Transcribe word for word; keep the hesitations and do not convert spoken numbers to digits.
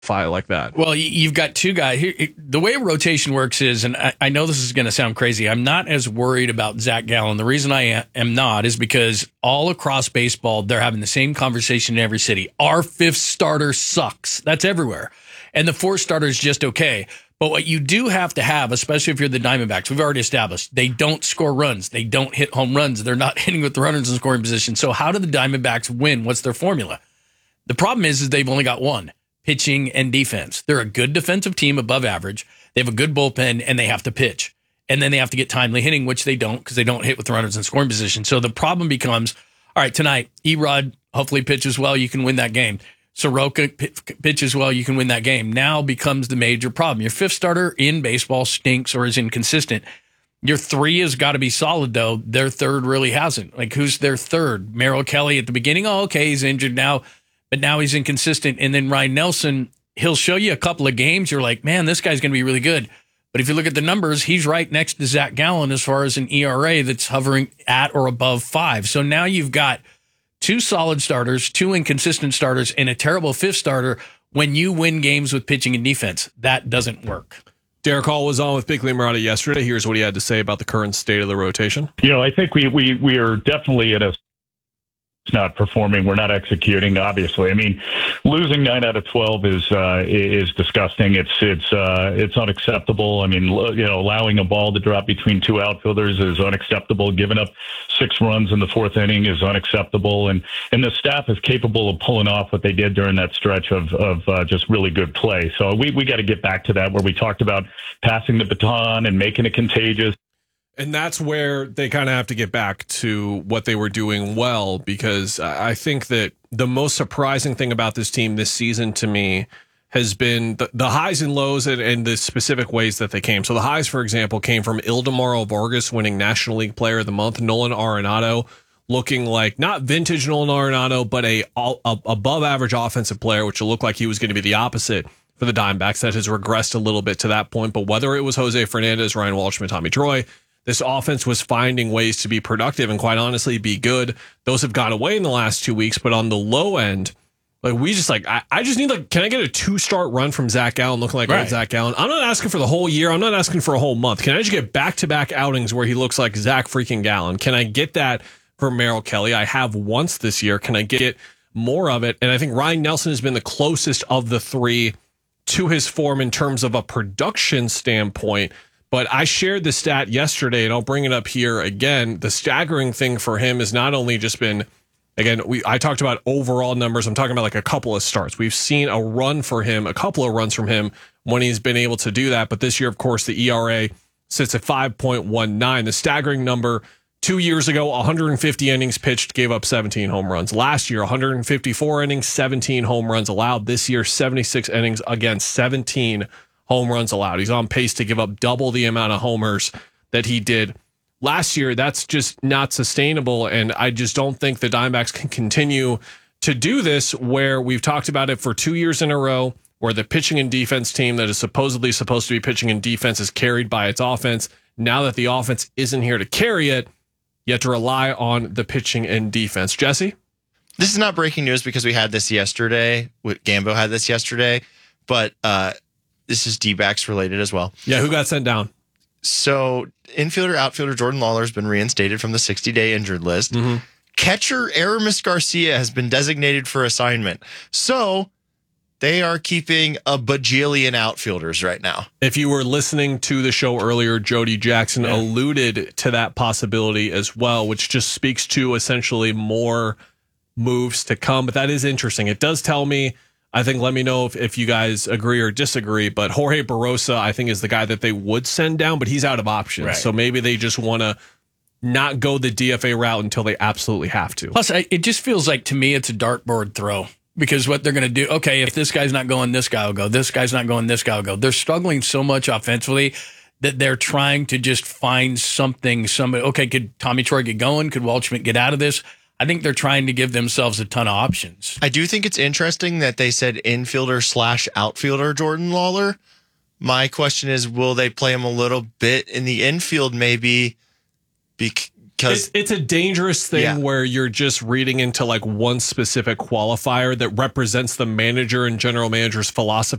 like that. Well, you've got two guys here. The way rotation works is, and I, I know this is going to sound crazy, I'm not as worried about Zach Gallen. The reason I am not is because all across baseball, they're having the same conversation in every city. Our fifth starter sucks. That's everywhere. And the fourth starter is just okay. But what you do have to have, especially if you're the Diamondbacks, we've already established, they don't score runs. They don't hit home runs. They're not hitting with the runners in scoring position. So how do the Diamondbacks win? What's their formula? The problem is, is they've only got one. Pitching and defense. They're a good defensive team above average. They have a good bullpen and they have to pitch. And then they have to get timely hitting, which they don't because they don't hit with the runners in scoring position. So the problem becomes, all right, tonight, Erod hopefully pitches well, you can win that game. Soroka p- pitches well, you can win that game. Now becomes the major problem. Your fifth starter in baseball stinks or is inconsistent. Your three has got to be solid, though. Their third really hasn't. Like, who's their third? Merrill Kelly at the beginning. Oh, okay, he's injured now. But now he's inconsistent. And then Ryan Nelson, he'll show you a couple of games. You're like, man, this guy's going to be really good. But if you look at the numbers, he's right next to Zach Gallen as far as an E R A that's hovering at or above five. So now you've got two solid starters, two inconsistent starters, and a terrible fifth starter when you win games with pitching and defense. That doesn't work. Derek Hall was on with Bigly Murata yesterday. Here's what he had to say about the current state of the rotation. You know, I think we, we, we are definitely at a not performing. We're not executing, obviously. I mean, losing nine out of twelve is uh, is disgusting. It's it's uh, it's unacceptable. I mean, you know, allowing a ball to drop between two outfielders is unacceptable. Giving up six runs in the fourth inning is unacceptable. And and the staff is capable of pulling off what they did during that stretch of of uh, just really good play. So we we got to get back to that where we talked about passing the baton and making it contagious. And that's where they kind of have to get back to what they were doing well, because I think that the most surprising thing about this team this season to me has been the, the highs and lows and, and the specific ways that they came. So the highs, for example, came from Ildemaro Vargas winning National League Player of the Month, Nolan Arenado looking like not vintage Nolan Arenado, but a, a above average offensive player, which will look like he was going to be the opposite for the Diamondbacks. That has regressed a little bit to that point. But whether it was Jose Fernandez, Ryan Walshman, Tommy Troy, this offense was finding ways to be productive and quite honestly be good. Those have gone away in the last two weeks, but on the low end, like we just like, I, I just need like, can I get a two start run from Zach Gallen looking like right. Zach Gallen? I'm not asking for the whole year. I'm not asking for a whole month. Can I just get back to back outings where he looks like Zach freaking Gallen? Can I get that for Merrill Kelly? I have once this year. Can I get more of it? And I think Ryan Nelson has been the closest of the three to his form in terms of a production standpoint. But I shared the stat yesterday, and I'll bring it up here again. The staggering thing for him has not only just been, again, we I talked about overall numbers. I'm talking about like a couple of starts. We've seen a run for him, a couple of runs from him when he's been able to do that. But this year, of course, the E R A sits at five point one nine. The staggering number, two years ago, one hundred fifty innings pitched, gave up seventeen home runs. Last year, one hundred fifty-four innings, seventeen home runs allowed. This year, seventy-six innings, again, seventeen home runs allowed. He's on pace to give up double the amount of homers that he did last year. That's just not sustainable. And I just don't think the Diamondbacks can continue to do this, where we've talked about it for two years in a row, where the pitching and defense team that is supposedly supposed to be pitching and defense is carried by its offense. Now that the offense isn't here to carry it, you have to rely on the pitching and defense. Jesse? This is not breaking news because we had this yesterday. Gambo had this yesterday, but uh, this is D-backs related as well. Yeah, who got sent down? So infielder, outfielder Jordan Lawler has been reinstated from the sixty-day injured list. Mm-hmm. Catcher Aramis Garcia has been designated for assignment. So they are keeping a bajillion outfielders right now. If you were listening to the show earlier, Jody Jackson yeah. alluded to that possibility as well, which just speaks to essentially more moves to come. But that is interesting. It does tell me, I think, let me know if, if you guys agree or disagree, but Jorge Barrosa, I think, is the guy that they would send down, but he's out of options. Right. So maybe they just want to not go the D F A route until they absolutely have to. Plus, I, it just feels like, to me, it's a dartboard throw, because what they're going to do, okay, if this guy's not going, this guy will go. This guy's not going, this guy will go. They're struggling so much offensively that they're trying to just find something. Somebody, okay, could Tommy Troy get going? Could Waldschmidt get out of this? I think they're trying to give themselves a ton of options. I do think it's interesting that they said infielder slash outfielder Jordan Lawler. My question is, will they play him a little bit in the infield maybe, because It's, it's a dangerous thing Yeah. where you're just reading into like one specific qualifier that represents the manager and general manager's philosophy